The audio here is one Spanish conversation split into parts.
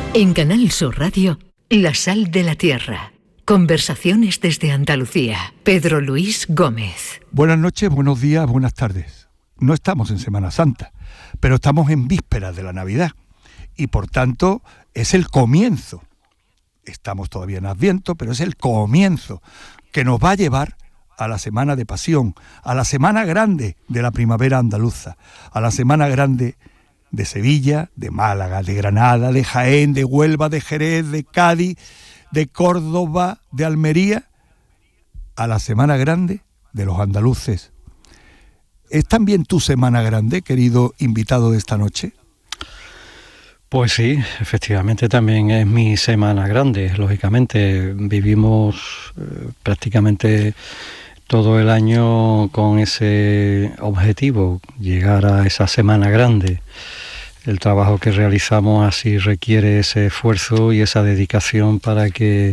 En Canal Sur Radio, La Sal de la Tierra. Conversaciones desde Andalucía. Pedro Luis Gómez. Buenas noches, buenos días, buenas tardes. No estamos en Semana Santa, pero estamos en vísperas de la Navidad y por tanto es el comienzo. Estamos todavía en Adviento, pero es el comienzo que nos va a llevar a la Semana de Pasión, a la Semana Grande de la primavera andaluza, a la Semana Grande de Sevilla, de Málaga, de Granada, de Jaén, de Huelva, de Jerez, de Cádiz, de Córdoba, de Almería, a la Semana Grande de los andaluces. ¿Es también tu Semana Grande, querido invitado de esta noche? Pues sí, efectivamente también es mi Semana Grande. Lógicamente vivimos prácticamente todo el año con ese objetivo, llegar a esa Semana Grande. El trabajo que realizamos así requiere ese esfuerzo y esa dedicación para que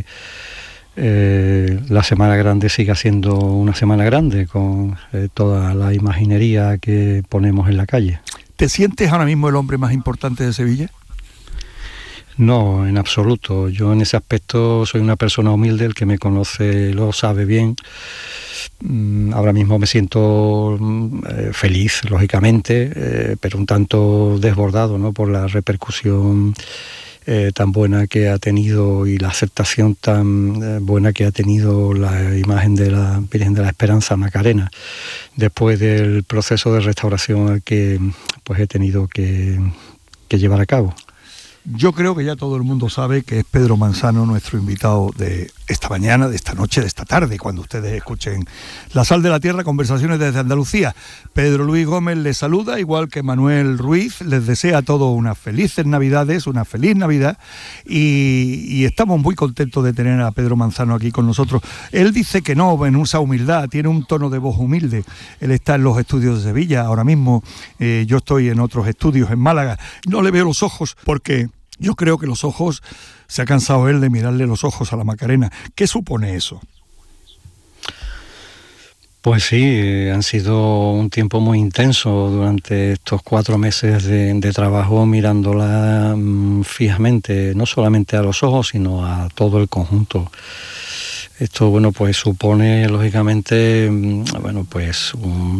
la Semana Grande siga siendo una Semana Grande con toda la imaginería que ponemos en la calle. ¿Te sientes ahora mismo el hombre más importante de Sevilla? No, en absoluto. Yo en ese aspecto soy una persona humilde, el que me conoce lo sabe bien. Ahora mismo me siento feliz, lógicamente, pero un tanto desbordado, ¿no?, por la repercusión tan buena que ha tenido y la aceptación tan buena que ha tenido la imagen de la Virgen de la Esperanza Macarena, después del proceso de restauración al que pues he tenido que llevar a cabo. Yo creo que ya todo el mundo sabe que es Pedro Manzano nuestro invitado de esta mañana, de esta noche, de esta tarde, cuando ustedes escuchen La Sal de la Tierra, conversaciones desde Andalucía. Pedro Luis Gómez les saluda, igual que Manuel Ruiz, les desea a todos unas felices Navidades, una feliz Navidad, y estamos muy contentos de tener a Pedro Manzano aquí con nosotros. Él dice que no, en esa humildad, tiene un tono de voz humilde. Él está en los estudios de Sevilla, ahora mismo yo estoy en otros estudios en Málaga. No le veo los ojos porque yo creo que los ojos, se ha cansado él de mirarle los ojos a la Macarena. ¿Qué supone eso? Pues sí, han sido un tiempo muy intenso durante estos 4 meses de trabajo mirándola fijamente, no solamente a los ojos, sino a todo el conjunto. Esto, bueno, pues supone, lógicamente, bueno, pues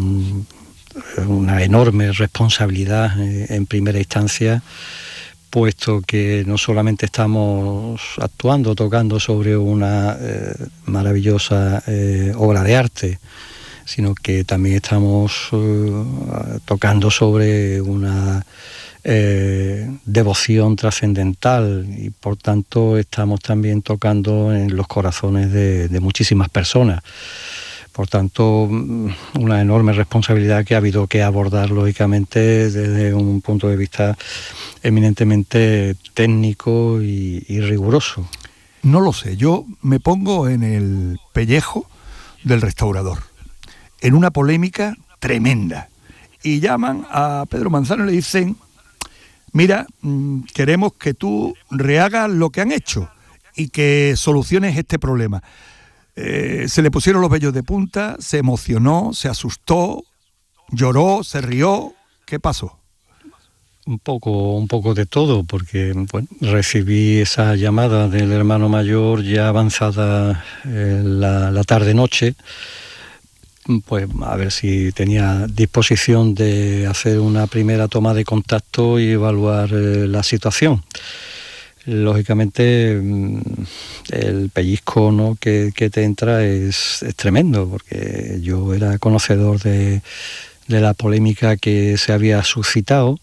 una enorme responsabilidad en primera instancia, puesto que no solamente estamos actuando, tocando sobre una maravillosa obra de arte, sino que también estamos tocando sobre una devoción trascendental y por tanto estamos también tocando en los corazones de muchísimas personas. Por tanto, una enorme responsabilidad que ha habido que abordar, lógicamente, desde un punto de vista eminentemente técnico y riguroso. No lo sé, yo me pongo en el pellejo del restaurador, en una polémica tremenda. Y llaman a Pedro Manzano y le dicen: mira, queremos que tú rehagas lo que han hecho y que soluciones este problema. Se le pusieron los vellos de punta, se emocionó, se asustó, lloró, se rió. ¿Qué pasó? Un poco de todo, porque bueno, recibí esa llamada del hermano mayor ya avanzada la tarde-noche, pues a ver si tenía disposición de hacer una primera toma de contacto y evaluar la situación. Lógicamente el pellizco, ¿no?, que te entra es tremendo, porque yo era conocedor de la polémica que se había suscitado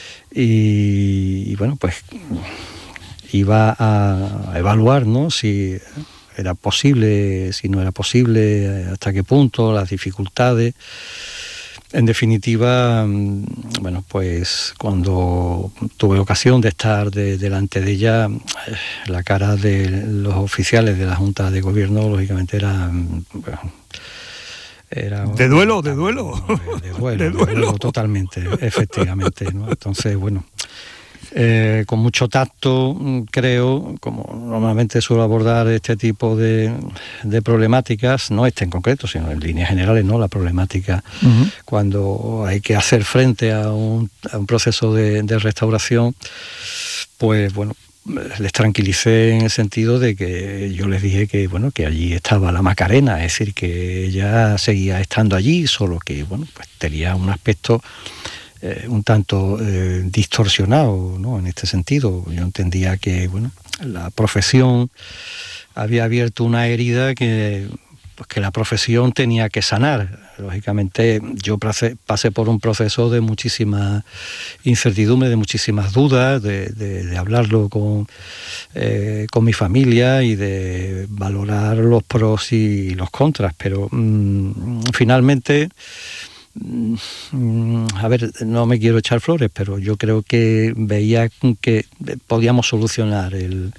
y bueno, pues iba a evaluar, ¿no?, si era posible, si no era posible, hasta qué punto, las dificultades. En definitiva, bueno, pues cuando tuve ocasión de estar delante de ella, la cara de los oficiales de la Junta de Gobierno, lógicamente, era... ¿De duelo? ¿De duelo? De duelo, totalmente, efectivamente, ¿no? Entonces, bueno, con mucho tacto, creo, como normalmente suelo abordar este tipo de problemáticas, no este en concreto, sino en líneas generales, ¿no?, la problemática cuando hay que hacer frente a un proceso de restauración, pues bueno, les tranquilicé en el sentido de que yo les dije que, bueno, que allí estaba la Macarena, es decir, que ella seguía estando allí, solo que, bueno, pues tenía un aspecto un tanto distorsionado, ¿no? En este sentido, yo entendía que, bueno, la profesión había abierto una herida que la profesión tenía que sanar. Lógicamente yo pasé por un proceso de muchísima incertidumbre, de muchísimas dudas, de hablarlo con mi familia y de valorar los pros y los contras, pero finalmente, a ver, no me quiero echar flores, pero yo creo que veía que podíamos solucionar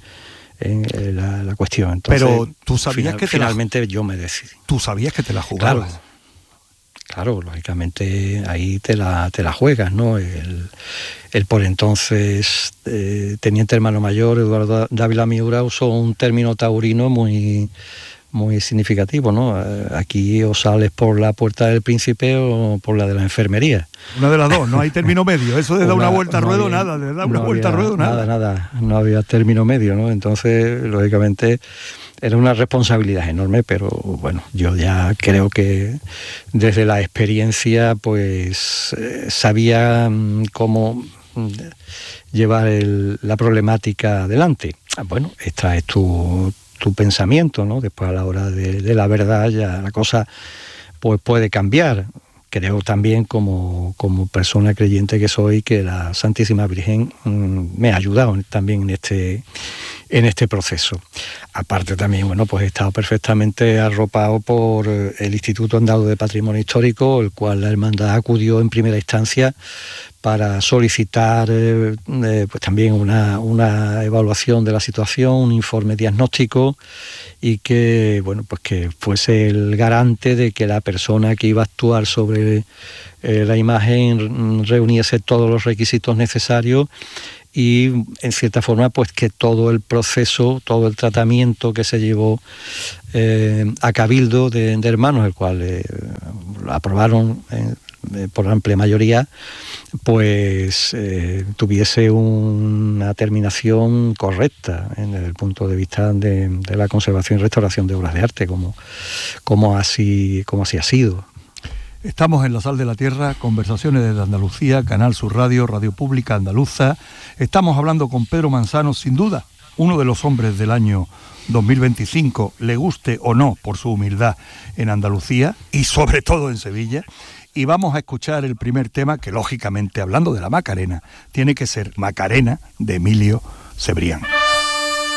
la cuestión. Entonces, pero tú sabías que finalmente yo me decidí. Tú sabías que te la jugabas. Claro, lógicamente ahí te la juegas, ¿no? El por entonces teniente hermano mayor, Eduardo Dávila Miura, usó un término taurino muy significativo, ¿no? Aquí o sales por la puerta del príncipe o por la de la enfermería. Una de las dos, no hay término medio. Eso de dar una vuelta a ruedo, nada. De dar una vuelta a ruedo, nada. Nada, no había término medio, ¿no? Entonces, lógicamente, era una responsabilidad enorme, pero bueno, yo ya creo que desde la experiencia, pues, sabía cómo llevar la problemática adelante. Bueno, esta es tu pensamiento, ¿no? Después, a la hora de la verdad, ya la cosa pues puede cambiar. Creo también, como persona creyente que soy, que la Santísima Virgen me ha ayudado también en este proceso. Aparte también, bueno, pues he estado perfectamente arropado por el Instituto Andaluz de Patrimonio Histórico, el cual la hermandad acudió en primera instancia para solicitar pues también una evaluación de la situación, un informe diagnóstico, y que, bueno, pues que fuese el garante de que la persona que iba a actuar sobre la imagen reuniese todos los requisitos necesarios y, en cierta forma, pues que todo el proceso, todo el tratamiento que se llevó a cabildo de hermanos, el cual lo aprobaron por amplia mayoría, pues tuviese una terminación correcta en el punto de vista de la conservación y restauración de obras de arte, como así ha sido. Estamos en la Sal de la Tierra, conversaciones desde Andalucía, Canal Sur Radio, Radio Pública Andaluza. Estamos hablando con Pedro Manzano, sin duda, uno de los hombres del año 2025, le guste o no por su humildad, en Andalucía y sobre todo en Sevilla. Y vamos a escuchar el primer tema que, lógicamente, hablando de la Macarena, tiene que ser Macarena, de Emilio Cebrián.